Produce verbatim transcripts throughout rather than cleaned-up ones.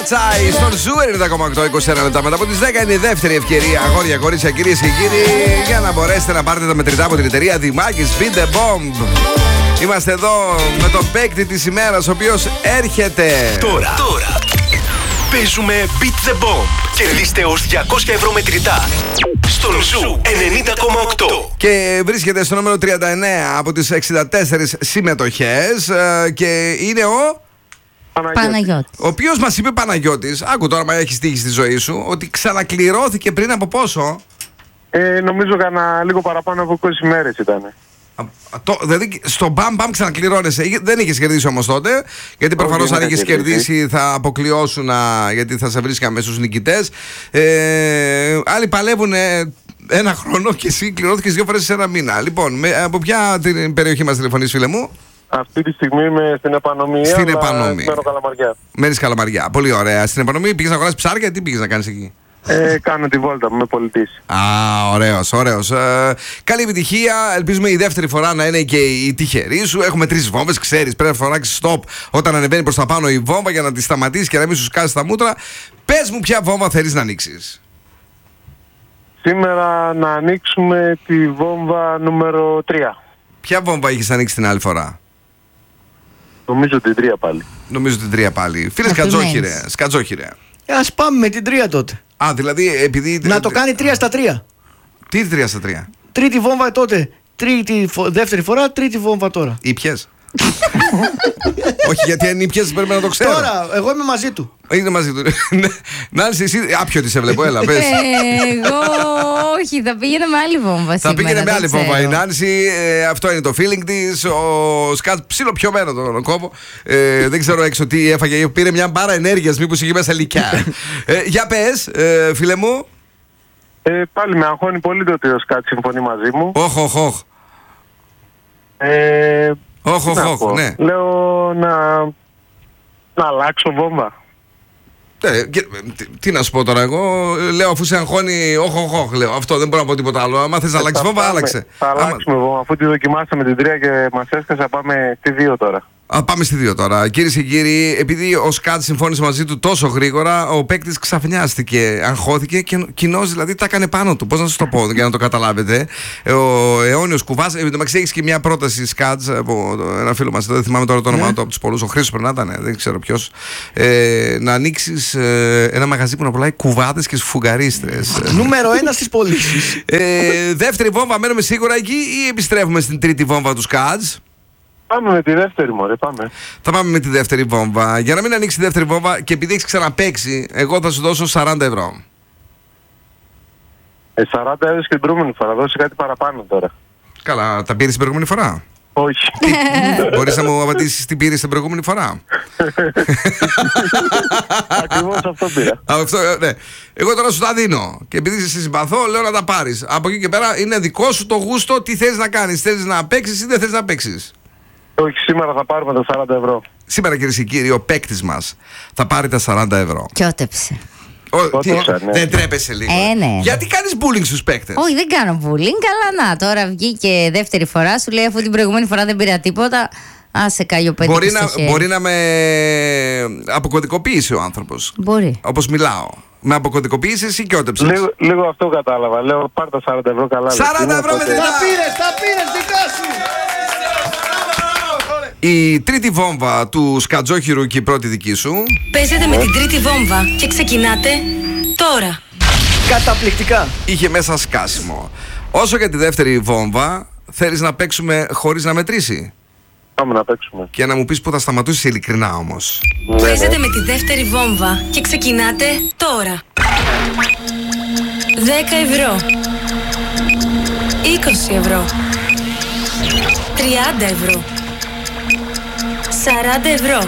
Τσάι στον Ζου ενενήντα κόμμα οκτώ, είκοσι ένα λεπτά μετά από τις δέκα είναι η δεύτερη ευκαιρία. Αγόρια, κορίτσια, κυρίες και κύριοι, για να μπορέσετε να πάρετε τα μετρητά από την εταιρεία Δημάκης Beat the Bomb. Είμαστε εδώ με τον παίκτη της ημέρας, ο οποίος έρχεται τώρα. Τώρα παίζουμε Beat the Bomb. Κερδίστε ως διακόσια ευρώ μετρητά στον Ζου ενενήντα κόμμα οκτώ. Και βρίσκεται στο νούμερο τριάντα εννέα από τις εξήντα τέσσερις συμμετοχές. Και είναι ο Παναγιώτης. Ο οποίος μας είπε, Παναγιώτης, άκου τώρα, μα έχεις τύχει στη ζωή σου, ότι ξανακληρώθηκε πριν από πόσο? Ε, νομίζω κανένα λίγο παραπάνω από είκοσι μέρες ήταν. Α, το, δηλαδή στο μπαμ μπαμ ξανακληρώνεσαι. Δεν είχες κερδίσει όμως τότε, γιατί προφανώς αν είχες κερδίσει θα αποκλειώσουν, α, γιατί θα σε βρίσκαμε στους νικητές. Ε, άλλοι παλεύουν ένα χρόνο και εσύ κληρώθηκες δύο φορές σε ένα μήνα. Λοιπόν, με, από ποια την περιοχή μας τηλεφωνείς, φίλε μου? Αυτή τη στιγμή είμαι στην Επανομία. Στην Επανομία. Μένω Καλαμαριά. Μένεις Καλαμαριά. Πολύ ωραία. Στην Επανομία πήγες να αγοράσεις ψάρια, τι πήγες να κάνεις εκεί? Ε, κάνω τη βόλτα μου, με πολιτής. Α, ωραίος, ωραίος. Ε, καλή επιτυχία. Ελπίζουμε η δεύτερη φορά να είναι και η τυχερή σου. Έχουμε τρεις βόμβες, ξέρεις. Πρέπει να φοράξεις stop όταν ανεβαίνει προς τα πάνω η βόμβα για να τη σταματήσει και να μην σου σκάσει τα μούτρα. Πες μου, ποια βόμβα θέλεις να ανοίξεις? Σήμερα να ανοίξουμε τη βόμβα νούμερο τρία. Ποια βόμβα έχεις ανοίξει την άλλη φορά? Νομίζω την τρία πάλι. Νομίζω την τρία πάλι. Φίλε Σκατζόχυρε, Σκατζόχυρε. Ας πάμε με την τρία τότε. Α, δηλαδή επειδή. Να το κάνει τρία στα τρία. Τι τρία στα τρία? Τρίτη βόμβα τότε. Τρίτη, δεύτερη φορά, τρίτη βόμβα τώρα. Ήπιες? Όχι, γιατί αν ήπιες πρέπει να το ξέρω. Τώρα, εγώ είμαι μαζί του. Είναι μαζί του. Νάνση, εσύ άπιο τη σε βλέπω, έλα, πες. Εγώ όχι, θα πήγαινε με άλλη βόμβα. Θα πήγαινε με άλλη βόμβα η Νάνση. Ε, αυτό είναι το feeling της. Ο Σκατ ψιλοπιωμένο τον κόβο. Ε, δεν ξέρω έξω τι έφαγε. Πήρε μια μπάρα ενέργειας, μήπως είχε μέσα λικιά. ε, για πες, ε, φίλε μου. Ε, πάλι με αγχώνει πολύ το ότι ο Σκατ συμφωνεί μαζί μου. Όχ, όχ, όχ. Ε, Όχ, όχ, όχ, ναι. Λέω να, να αλλάξω βόμβα. Ε, και, τι, τι να σου πω τώρα, εγώ λέω αφού σε αγχώνει, όχ, όχ, όχ, λέω. Αυτό δεν μπορώ να πω τίποτα άλλο. Αν θες να αλλάξεις βόμβα, άλλαξε. Θα αλλάξουμε βόμβα, αφού τη δοκιμάσαμε την τρία και μας έσκασε, πάμε στη δύο τώρα. Α, πάμε στη δύο τώρα. Κυρίες και κύριοι, επειδή ο Σκατ συμφώνησε μαζί του τόσο γρήγορα, ο παίκτης ξαφνιάστηκε, αγχώθηκε και κοινώς δηλαδή τα έκανε πάνω του. Πώς να σας το πω για να το καταλάβετε. Ο αιώνιος κουβάς, εν τω μεταξύ έχεις και μια πρόταση, Σκατ, από ένα φίλο μας, δεν θυμάμαι τώρα το όνομά του από τους πολλούς, ο Χρήστος πρέπει να ήταν, δεν ξέρω ποιος, ε, να ανοίξεις ε, ένα μαγαζί που να πουλάει κουβάδες και σφουγγαρίστρες. Νούμερο ένα στις πωλήσεις. ε, δεύτερη βόμβα, μένουμε σίγουρα εκεί ή επιστρέφουμε στην τρίτη βόμβα του Σκατ? Πάμε με τη δεύτερη, μωρέ, πάμε. Θα πάμε με τη δεύτερη βόμβα. Για να μην ανοίξει τη δεύτερη βόμβα και επειδή έχεις ξαναπαίξει, εγώ θα σου δώσω σαράντα ευρώ. Ε, σαράντα έδωσε και την προηγούμενη φορά. Δώσε κάτι παραπάνω τώρα. Καλά, τα πήρες την προηγούμενη φορά? Όχι. Μπορείς να μου απαντήσεις τι πήρες την προηγούμενη φορά? Ακριβώς αυτό πήρα. Αυτό, ναι. Εγώ τώρα σου τα δίνω. Και επειδή σε συμπαθώ, λέω να τα πάρεις. Από εκεί και πέρα είναι δικό σου το γούστο τι θες να κάνεις. Θες να παίξεις ή δεν θες να παίξεις? Όχι, σήμερα θα πάρουμε τα σαράντα ευρώ. Σήμερα, κυρίες και κύριοι, ο παίκτης μας θα πάρει τα σαράντα ευρώ. Και ότεψε. Ο, τι, ναι. Δεν τρέπεσαι λίγο? Ε, ναι. Γιατί κάνεις bullying στους παίκτες? Όχι, δεν κάνω bullying. Καλά, να τώρα βγήκε δεύτερη φορά. Σου λέει αφού την προηγούμενη φορά δεν πήρα τίποτα. Άσε κάγιο παιδί. Μπορεί, να, μπορεί να με αποκωδικοποιήσει ο άνθρωπος. Μπορεί. Όπως μιλάω. Με αποκωδικοποίησε εσύ και ότεψες. Λίγο, λίγο αυτό κατάλαβα. Λέω πάρ' τα σαράντα ευρώ καλά. σαράντα ευρώ με την. Τα πήρες, τα πήρες, δικά σου. Η τρίτη βόμβα του Σκατζόχυρου και η πρώτη δική σου. Παίζετε με την τρίτη βόμβα και ξεκινάτε τώρα. Καταπληκτικά. Είχε μέσα σκάσιμο. Όσο για τη δεύτερη βόμβα, θέλεις να παίξουμε χωρίς να μετρήσει? Πάμε να παίξουμε. Και να μου πεις που θα σταματήσεις ειλικρινά όμως. Ναι, παίζετε με τη δεύτερη βόμβα και ξεκινάτε τώρα. δέκα ευρώ. είκοσι ευρώ. τριάντα ευρώ. σαράντα ευρώ.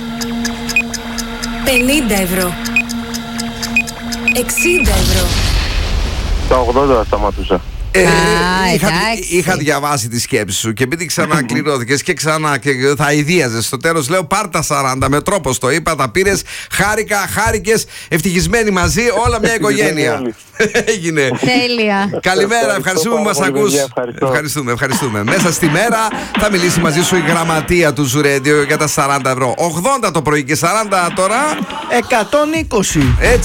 πενήντα ευρώ. εξήντα ευρώ. Τα ογδόντα θα σταματούσα. Ε, Α, είχα, εντάξει. είχα διαβάσει τη σκέψη σου και επειδή ξανακληρώθηκες και ξανά και θα ιδίαζες στο τέλος, λέω πάρ' τα σαράντα με τρόπο το είπα, τα πήρες, χάρηκα, χάρηκες, ευτυχισμένοι μαζί, όλα μια οικογένεια. Έγινε. Τέλεια. Καλημέρα, ευχαριστούμε που μας ακούς. Ευχαριστώ. Ευχαριστούμε, ευχαριστούμε. Μέσα στη μέρα θα μιλήσει μαζί σου η γραμματεία του Zoo Radio για τα σαράντα ευρώ. ογδόντα το πρωί και σαράντα τώρα. εκατόν είκοσι. Έτσι.